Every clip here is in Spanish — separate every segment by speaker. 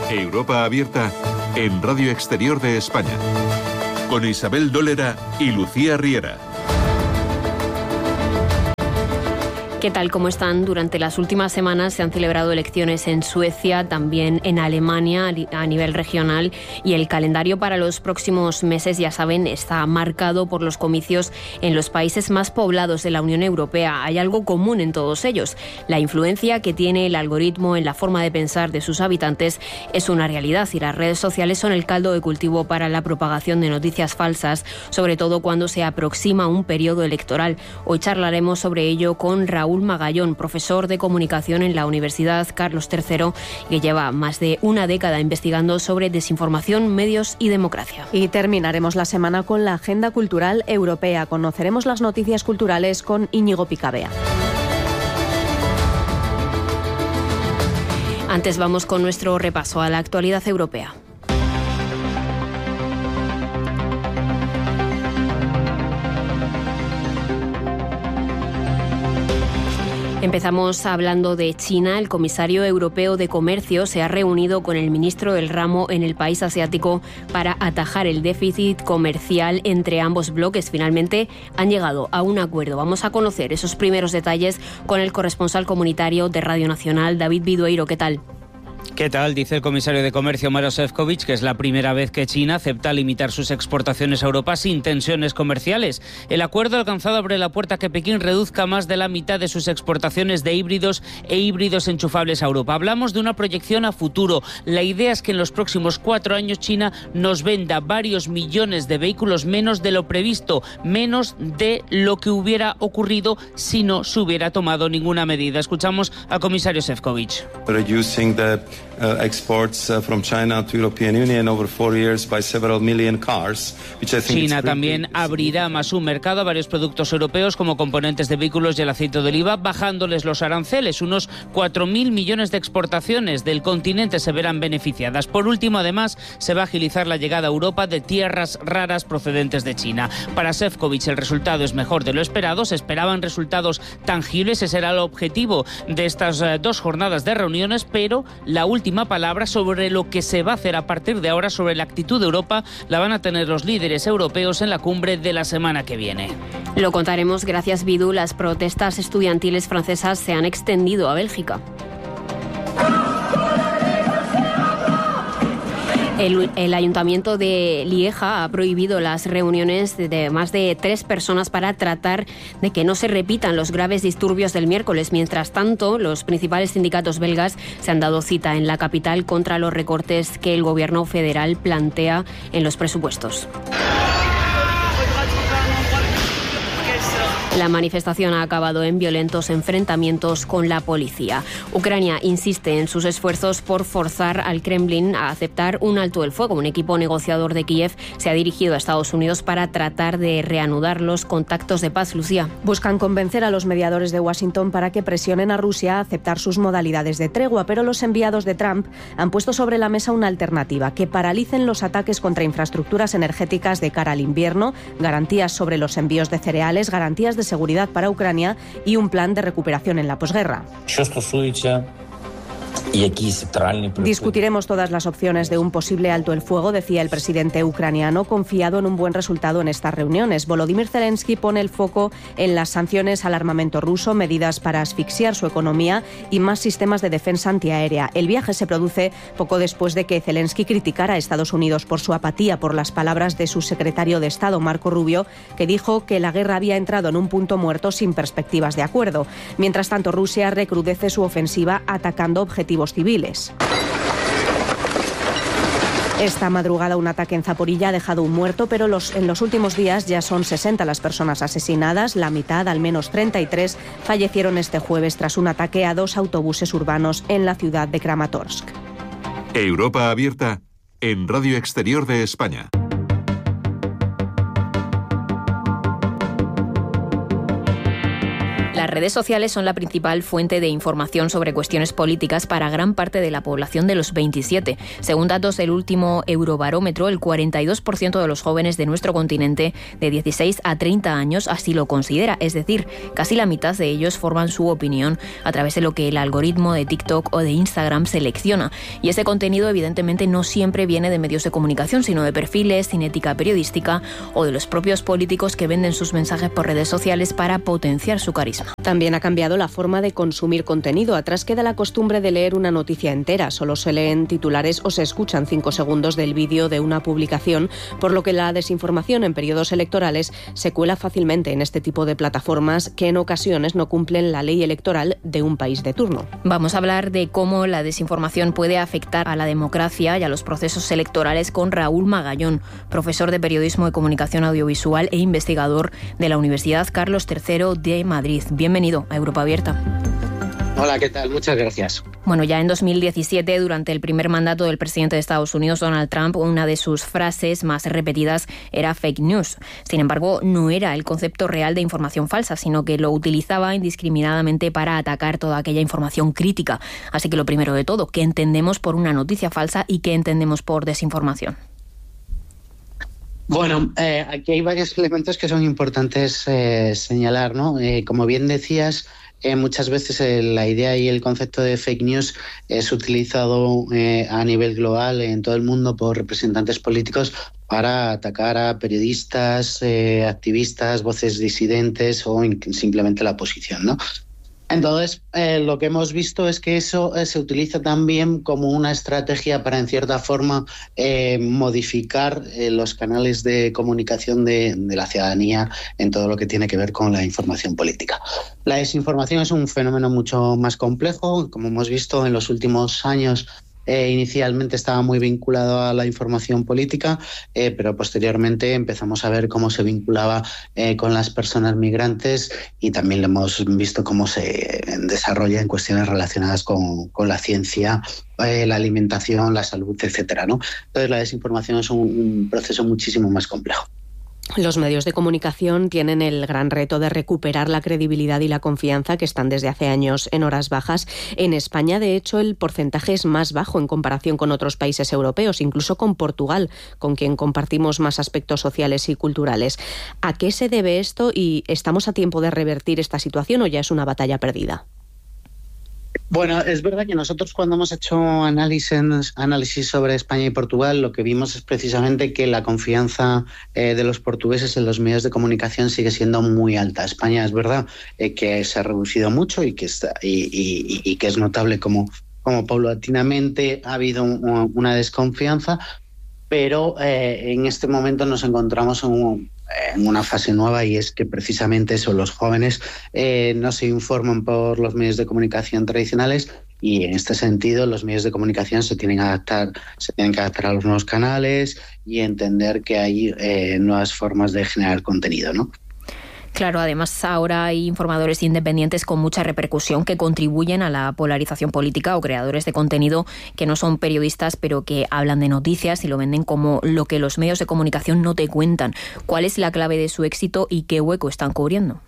Speaker 1: Europa Abierta en Radio Exterior de España, con Isabel Dólera y Lucía Riera.
Speaker 2: ¿Qué tal? ¿Cómo están? Durante las últimas semanas se han celebrado elecciones en Suecia, también en Alemania a nivel regional, y el calendario para los próximos meses, ya saben, está marcado por los comicios en los países más poblados de la Unión Europea. Hay algo común en todos ellos: la influencia que tiene el algoritmo en la forma de pensar de sus habitantes es una realidad, y las redes sociales son el caldo de cultivo para la propagación de noticias falsas, sobre todo cuando se aproxima un periodo electoral. Hoy charlaremos sobre ello con Raúl Magallón, profesor de comunicación en la Universidad Carlos III, que lleva más de una década investigando sobre desinformación, medios y democracia.
Speaker 3: Y terminaremos la semana con la agenda cultural europea. Conoceremos las noticias culturales con Íñigo Picabea.
Speaker 2: Antes vamos con nuestro repaso a la actualidad europea. Empezamos hablando de China. El comisario europeo de Comercio se ha reunido con el ministro del ramo en el país asiático para atajar el déficit comercial entre ambos bloques. Finalmente han llegado a un acuerdo. Vamos a conocer esos primeros detalles con el corresponsal comunitario de Radio Nacional, David Bidueiro. ¿Qué tal?
Speaker 4: ¿Qué tal? Dice el comisario de Comercio, Maroš Šefčovič, que es la primera vez que China acepta limitar sus exportaciones a Europa sin tensiones comerciales. El acuerdo alcanzado abre la puerta a que Pekín reduzca más de la mitad de sus exportaciones de híbridos e híbridos enchufables a Europa. Hablamos de una proyección a futuro. La idea es que en los próximos 4 años China nos venda varios millones de vehículos menos de lo previsto, menos de lo que hubiera ocurrido si no se hubiera tomado ninguna medida. Escuchamos al comisario Šefčovič.
Speaker 5: Exports from China to European Union over 4 years by several million cars, which I think
Speaker 4: China también abrirá más su mercado a varios productos europeos como componentes de vehículos y el aceite de oliva, bajándoles los aranceles. Unos 4.000 millones de exportaciones del continente se verán beneficiadas. Por último, además, se va a agilizar la llegada a Europa de tierras raras procedentes de China. Para Šefčovič el resultado es mejor de lo esperado. Se esperaban resultados tangibles. Ese era el objetivo de estas 2 jornadas de reuniones, pero la última palabra sobre lo que se va a hacer a partir de ahora, sobre la actitud de Europa, la van a tener los líderes europeos en la cumbre de la semana que viene.
Speaker 2: Lo contaremos. Gracias, Bidu. Las protestas estudiantiles francesas se han extendido a Bélgica. El Ayuntamiento de Lieja ha prohibido las reuniones de más de 3 personas para tratar de que no se repitan los graves disturbios del miércoles. Mientras tanto, los principales sindicatos belgas se han dado cita en la capital contra los recortes que el gobierno federal plantea en los presupuestos. La manifestación ha acabado en violentos enfrentamientos con la policía. Ucrania insiste en sus esfuerzos por forzar al Kremlin a aceptar un alto el fuego. Un equipo negociador de Kiev se ha dirigido a Estados Unidos para tratar de reanudar los contactos de paz. Lucía.
Speaker 3: Buscan convencer a los mediadores de Washington para que presionen a Rusia a aceptar sus modalidades de tregua, pero los enviados de Trump han puesto sobre la mesa una alternativa: que paralicen los ataques contra infraestructuras energéticas de cara al invierno, garantías sobre los envíos de cereales, garantías de seguridad para Ucrania y un plan de recuperación en la posguerra. Discutiremos todas las opciones de un posible alto el fuego, decía el presidente ucraniano, confiado en un buen resultado en estas reuniones. Volodymyr Zelensky pone el foco en las sanciones al armamento ruso, medidas para asfixiar su economía y más sistemas de defensa antiaérea. El viaje se produce poco después de que Zelensky criticara a Estados Unidos por su apatía por las palabras de su secretario de Estado, Marco Rubio, que dijo que la guerra había entrado en un punto muerto sin perspectivas de acuerdo. Mientras tanto, Rusia recrudece su ofensiva atacando objetivos civiles. Esta madrugada un ataque en Zaporilla ha dejado un muerto, pero en los últimos días ya son 60 las personas asesinadas. La mitad, al menos 33, fallecieron este jueves tras un ataque a 2 autobuses urbanos en la ciudad de Kramatorsk.
Speaker 1: Europa Abierta en Radio Exterior de España.
Speaker 2: Las redes sociales son la principal fuente de información sobre cuestiones políticas para gran parte de la población de los 27. Según datos del último Eurobarómetro, el 42% de los jóvenes de nuestro continente de 16 a 30 años así lo considera. Es decir, casi la mitad de ellos forman su opinión a través de lo que el algoritmo de TikTok o de Instagram selecciona. Y ese contenido evidentemente no siempre viene de medios de comunicación, sino de perfiles sin ética periodística o de los propios políticos que venden sus mensajes por redes sociales para potenciar su carisma.
Speaker 3: También ha cambiado la forma de consumir contenido. Atrás queda la costumbre de leer una noticia entera. Solo se leen titulares o se escuchan 5 segundos del vídeo de una publicación, por lo que la desinformación en periodos electorales se cuela fácilmente en este tipo de plataformas que en ocasiones no cumplen la ley electoral de un país de turno.
Speaker 2: Vamos a hablar de cómo la desinformación puede afectar a la democracia y a los procesos electorales con Raúl Magallón, profesor de Periodismo y Comunicación Audiovisual e investigador de la Universidad Carlos III de Madrid. Bienvenido a Europa Abierta.
Speaker 6: Hola, ¿qué tal? Muchas gracias.
Speaker 2: Bueno, ya en 2017, durante el primer mandato del presidente de Estados Unidos, Donald Trump, una de sus frases más repetidas era fake news. Sin embargo, no era el concepto real de información falsa, sino que lo utilizaba indiscriminadamente para atacar toda aquella información crítica. Así que lo primero de todo, ¿qué entendemos por una noticia falsa y qué entendemos por desinformación?
Speaker 6: Bueno, aquí hay varios elementos que son importantes señalar, ¿no? Como bien decías, muchas veces la idea y el concepto de fake news es utilizado a nivel global en todo el mundo por representantes políticos para atacar a periodistas, activistas, voces disidentes o simplemente la oposición, ¿no? Entonces, lo que hemos visto es que eso se utiliza también como una estrategia para, en cierta forma, modificar los canales de comunicación de la ciudadanía en todo lo que tiene que ver con la información política. La desinformación es un fenómeno mucho más complejo. Como hemos visto en los últimos años, inicialmente estaba muy vinculado a la información política, pero posteriormente empezamos a ver cómo se vinculaba con las personas migrantes y también lo hemos visto cómo se desarrolla en cuestiones relacionadas con la ciencia, la alimentación, la salud, etcétera, ¿no? Entonces la desinformación es un proceso muchísimo más complejo.
Speaker 3: Los medios de comunicación tienen el gran reto de recuperar la credibilidad y la confianza que están desde hace años en horas bajas. En España, de hecho, el porcentaje es más bajo en comparación con otros países europeos, incluso con Portugal, con quien compartimos más aspectos sociales y culturales. ¿A qué se debe esto y estamos a tiempo de revertir esta situación o ya es una batalla perdida?
Speaker 6: Bueno, es verdad que nosotros cuando hemos hecho análisis sobre España y Portugal, lo que vimos es precisamente que la confianza de los portugueses en los medios de comunicación sigue siendo muy alta. España es verdad que se ha reducido mucho y que es notable como paulatinamente ha habido una desconfianza, pero en este momento nos encontramos en una fase nueva y es que precisamente eso, los jóvenes no se informan por los medios de comunicación tradicionales y en este sentido los medios de comunicación se tienen que adaptar a los nuevos canales y entender que hay nuevas formas de generar contenido, ¿no?
Speaker 2: Claro, además ahora hay informadores independientes con mucha repercusión que contribuyen a la polarización política o creadores de contenido que no son periodistas pero que hablan de noticias y lo venden como lo que los medios de comunicación no te cuentan. ¿Cuál es la clave de su éxito y qué hueco están cubriendo?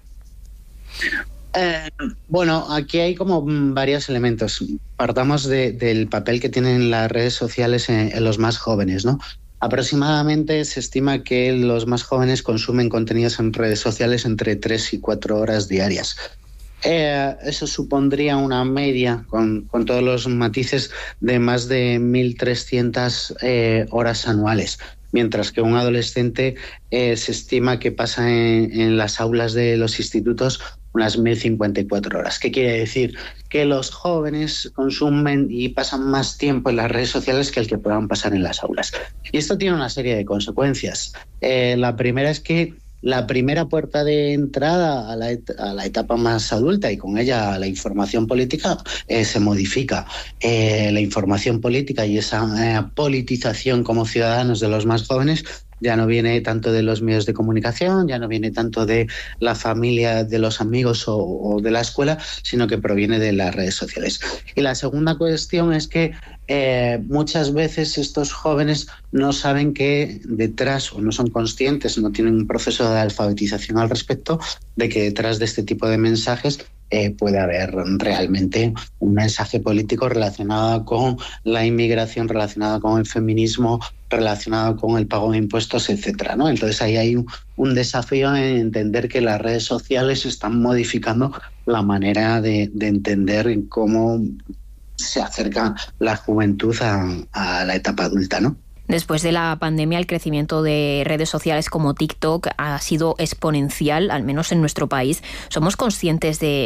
Speaker 6: Bueno, aquí hay como varios elementos. Partamos del papel que tienen las redes sociales en los más jóvenes, ¿no? Aproximadamente se estima que los más jóvenes consumen contenidos en redes sociales entre 3 y 4 horas diarias. Eso supondría una media, con todos los matices, de más de 1.300 horas anuales, mientras que un adolescente se estima que pasa en las aulas de los institutos unas 1.054 horas. ¿Qué quiere decir? Que los jóvenes consumen y pasan más tiempo en las redes sociales que el que puedan pasar en las aulas. Y esto tiene una serie de consecuencias. La primera es que la primera puerta de entrada a la etapa más adulta y con ella a la información política se modifica. La información política y esa politización como ciudadanos de los más jóvenes ya no viene tanto de los medios de comunicación, ya no viene tanto de la familia, de los amigos o de la escuela, sino que proviene de las redes sociales. Y la segunda cuestión es que muchas veces estos jóvenes no saben que detrás, o no son conscientes, no tienen un proceso de alfabetización al respecto, de que detrás de este tipo de mensajes puede haber realmente un mensaje político relacionado con la inmigración, relacionado con el feminismo, relacionado con el pago de impuestos, etcétera, ¿no? Entonces ahí hay un desafío en entender que las redes sociales están modificando la manera de entender cómo se acerca la juventud a la etapa adulta, ¿no?
Speaker 2: Después de la pandemia, el crecimiento de redes sociales como TikTok ha sido exponencial, al menos en nuestro país. ¿Somos conscientes de